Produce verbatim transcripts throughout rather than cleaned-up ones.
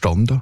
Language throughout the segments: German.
entstanden?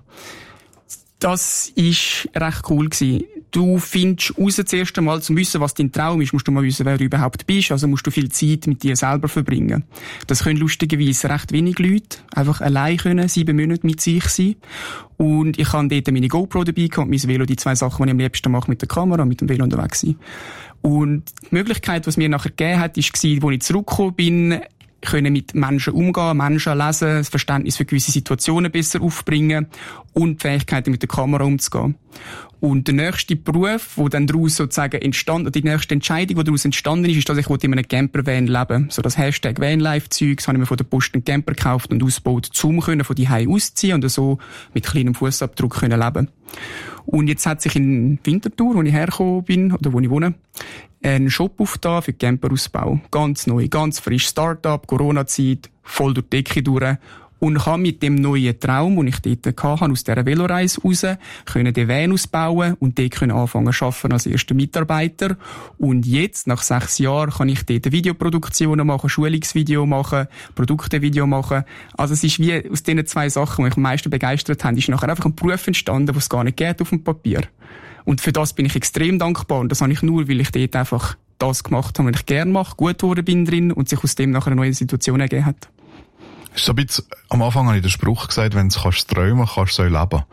Das ist recht cool gewesen. Du findest raus das erste Mal, zum wissen, was dein Traum ist, musst du mal wissen, wer du überhaupt bist. Also musst du viel Zeit mit dir selber verbringen. Das können lustigerweise recht wenig Leute einfach allein können, sieben Monate mit sich sein. Und ich habe dort meine GoPro dabei gehabt, mein Velo, die zwei Sachen, die ich am liebsten mache, mit der Kamera, mit dem Velo unterwegs sein. Und die Möglichkeit, was mir nachher gegeben hat, war, als ich zurückgekommen bin, können mit Menschen umgehen, Menschen lesen, das Verständnis für gewisse Situationen besser aufbringen und die Fähigkeit, mit der Kamera umzugehen. Und der nächste Beruf, der dann daraus sozusagen entstanden, die nächste Entscheidung, die daraus entstanden ist, ist, dass ich in einem Camper-Van leben. So das Hashtag Vanlife-Zeugs habe ich mir von der Post einen Camper gekauft und ausgebaut, um von die Hause auszuziehen und so mit kleinem Fußabdruck können leben. Und jetzt hat sich in Winterthur, wo ich hergekommen bin, oder wo ich wohne, ein Shop aufgetan für Camperausbau. Ganz neu, ganz frisch. Start-up, Corona-Zeit, voll durch die Decke durch. Und kann mit dem neuen Traum, den ich dort hatte, aus dieser Veloreise raus, können den Van ausbauen und dort können anfangen zu arbeiten als erster Mitarbeiter. Und jetzt, nach sechs Jahren, kann ich dort Videoproduktionen machen, Schulungsvideo machen, Produktevideo machen. Also es ist wie aus diesen zwei Sachen, die mich am meisten begeistert haben, ist nachher einfach ein Beruf entstanden, den es gar nicht geht auf dem Papier. Und für das bin ich extrem dankbar. Und das habe ich nur, weil ich dort einfach das gemacht habe, was ich gerne mache, gut geworden bin drin und sich aus dem nachher eine neue Situation ergeben hat. Ist so ein bisschen, am Anfang habe ich den Spruch gesagt, wenn du kannst träumen, kannst du so leben.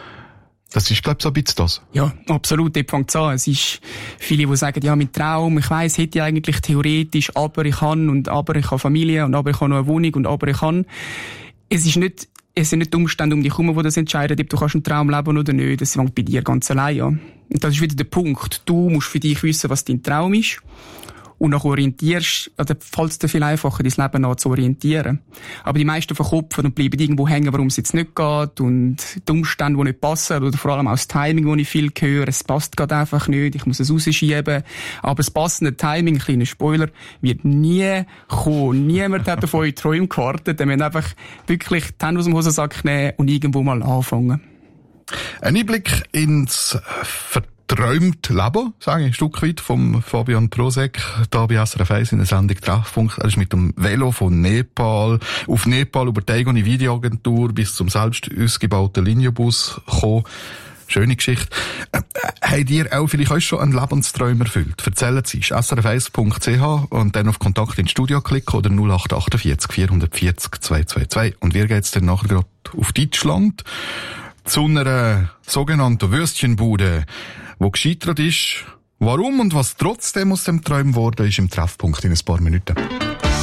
Das ist, glaube ich, so ein bisschen das. Ja, absolut, dort fängt es an. Es ist viele, die sagen, ja, mit Traum, ich weiss, hätte ich eigentlich theoretisch, aber ich kann, und aber ich habe Familie, und aber ich habe noch eine Wohnung, und aber ich kann. Es ist nicht, es sind nicht die Umstände um dich herum, die das entscheiden, ob du kannst einen Traum leben oder nicht. Das fängt bei dir ganz allein an. Und das ist wieder der Punkt. Du musst für dich wissen, was dein Traum ist. Und nachher orientierst, oder fällt es dir viel einfacher, dein Leben nach zu orientieren. Aber die meisten verkopfen und bleiben irgendwo hängen, warum es jetzt nicht geht, und die Umstände, die nicht passen, oder vor allem auch das Timing, das ich viel höre, es passt gerade einfach nicht, ich muss es rausschieben. Aber das passende Timing, kleiner Spoiler, wird nie kommen. Niemand hat auf eure Träume gewartet, dann müssen wir einfach wirklich die Hände aus dem Hosensack nehmen und irgendwo mal anfangen. Ein Einblick ins Ver- Träumt Leben, sage ich, ein Stück weit, vom Fabian Prosek, da bei S R F eins in der Sendung Treffpunkt. Er ist mit dem Velo von Nepal, auf Nepal über die eigene Videoagentur bis zum selbst ausgebauten Linienbus gekommen. Schöne Geschichte. Äh, äh, habt ihr auch vielleicht euch schon einen Lebenstraum erfüllt? Erzählen Sie es. S R F eins Punkt c h und dann auf Kontakt ins Studio klicken oder null acht achtundvierzig vierhundertvierzig zweihundertzweiundzwanzig. Und wir gehen jetzt dann nachher gerade auf Deutschland zu einer sogenannten Würstchenbude, wo gescheitert ist. Warum und was trotzdem aus dem Träumen geworden ist, im Treffpunkt in ein paar Minuten.